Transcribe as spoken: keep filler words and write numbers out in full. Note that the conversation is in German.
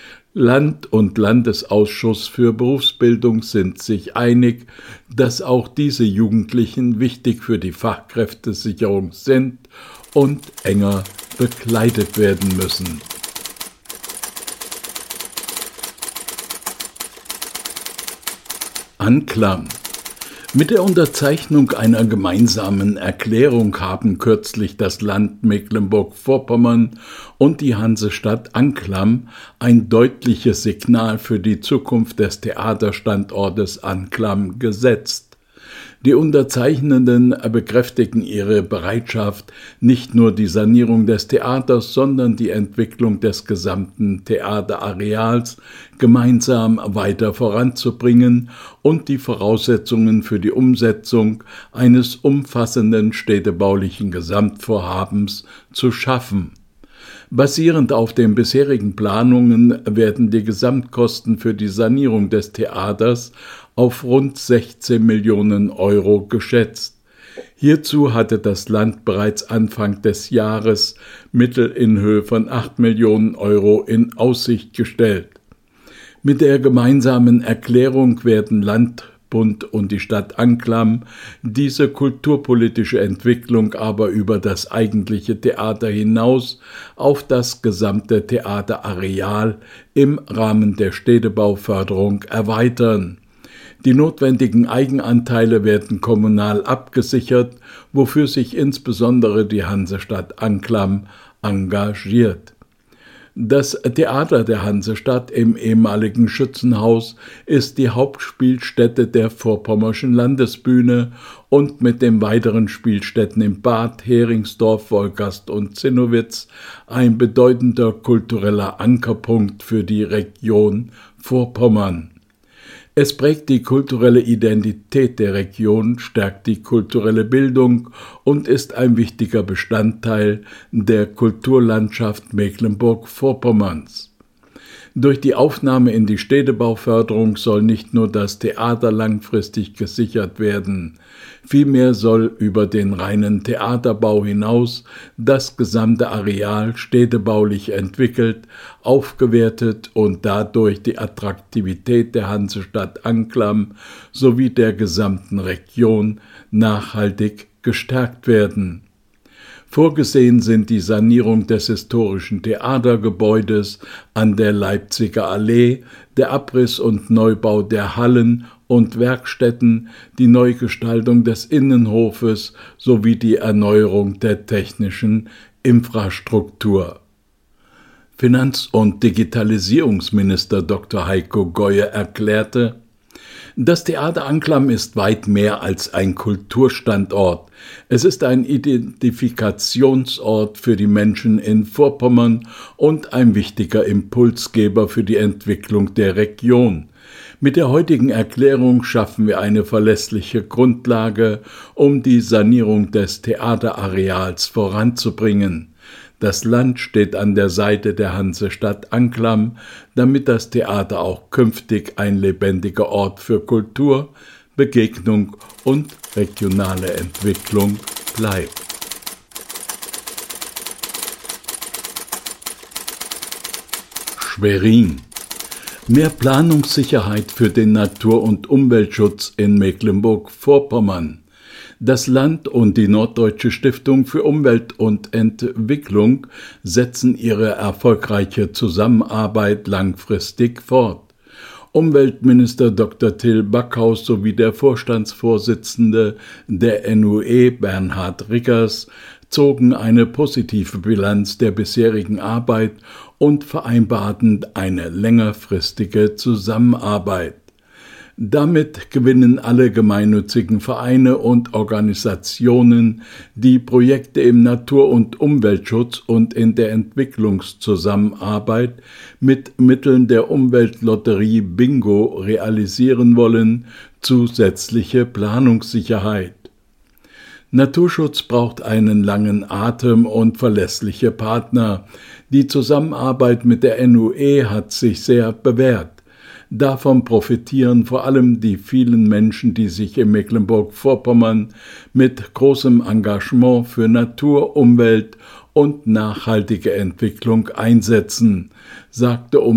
Land- und Landesausschuss für Berufsbildung sind sich einig, dass auch diese Jugendlichen wichtig für die Fachkräftesicherung sind und enger begleitet werden müssen. Anklam. Mit der Unterzeichnung einer gemeinsamen Erklärung haben kürzlich das Land Mecklenburg-Vorpommern und die Hansestadt Anklam ein deutliches Signal für die Zukunft des Theaterstandortes Anklam gesetzt. Die Unterzeichnenden bekräftigen ihre Bereitschaft, nicht nur die Sanierung des Theaters, sondern die Entwicklung des gesamten Theaterareals gemeinsam weiter voranzubringen und die Voraussetzungen für die Umsetzung eines umfassenden städtebaulichen Gesamtvorhabens zu schaffen. Basierend auf den bisherigen Planungen werden die Gesamtkosten für die Sanierung des Theaters auf rund sechzehn Millionen Euro geschätzt. Hierzu hatte das Land bereits Anfang des Jahres Mittel in Höhe von acht Millionen Euro in Aussicht gestellt. Mit der gemeinsamen Erklärung werden Land, Bund und die Stadt Anklam diese kulturpolitische Entwicklung aber über das eigentliche Theater hinaus auf das gesamte Theaterareal im Rahmen der Städtebauförderung erweitern. Die notwendigen Eigenanteile werden kommunal abgesichert, wofür sich insbesondere die Hansestadt Anklam engagiert. Das Theater der Hansestadt im ehemaligen Schützenhaus ist die Hauptspielstätte der Vorpommerschen Landesbühne und mit den weiteren Spielstätten in Barth, Heringsdorf, Wolgast und Zinnowitz ein bedeutender kultureller Ankerpunkt für die Region Vorpommern. Es prägt die kulturelle Identität der Region, stärkt die kulturelle Bildung und ist ein wichtiger Bestandteil der Kulturlandschaft Mecklenburg-Vorpommerns. Durch die Aufnahme in die Städtebauförderung soll nicht nur das Theater langfristig gesichert werden, vielmehr soll über den reinen Theaterbau hinaus das gesamte Areal städtebaulich entwickelt, aufgewertet und dadurch die Attraktivität der Hansestadt Anklam sowie der gesamten Region nachhaltig gestärkt werden. Vorgesehen sind die Sanierung des historischen Theatergebäudes an der Leipziger Allee, der Abriss und Neubau der Hallen und Werkstätten, die Neugestaltung des Innenhofes sowie die Erneuerung der technischen Infrastruktur. Finanz- und Digitalisierungsminister Doktor Heiko Goye erklärte: Das Theater Anklam ist weit mehr als ein Kulturstandort. Es ist ein Identifikationsort für die Menschen in Vorpommern und ein wichtiger Impulsgeber für die Entwicklung der Region. Mit der heutigen Erklärung schaffen wir eine verlässliche Grundlage, um die Sanierung des Theaterareals voranzubringen. Das Land steht an der Seite der Hansestadt Anklam, damit das Theater auch künftig ein lebendiger Ort für Kultur, Begegnung und regionale Entwicklung bleibt. Schwerin. Mehr Planungssicherheit für den Natur- und Umweltschutz in Mecklenburg-Vorpommern. Das Land und die Norddeutsche Stiftung für Umwelt und Entwicklung setzen ihre erfolgreiche Zusammenarbeit langfristig fort. Umweltminister Doktor Till Backhaus sowie der Vorstandsvorsitzende der N U E Bernhard Rickers zogen eine positive Bilanz der bisherigen Arbeit und vereinbarten eine längerfristige Zusammenarbeit. Damit gewinnen alle gemeinnützigen Vereine und Organisationen, die Projekte im Natur- und Umweltschutz und in der Entwicklungszusammenarbeit mit Mitteln der Umweltlotterie Bingo realisieren wollen, zusätzliche Planungssicherheit. Naturschutz braucht einen langen Atem und verlässliche Partner. Die Zusammenarbeit mit der N U E hat sich sehr bewährt. Davon profitieren vor allem die vielen Menschen, die sich in Mecklenburg-Vorpommern mit großem Engagement für Natur, Umwelt und nachhaltige Entwicklung einsetzen, sagte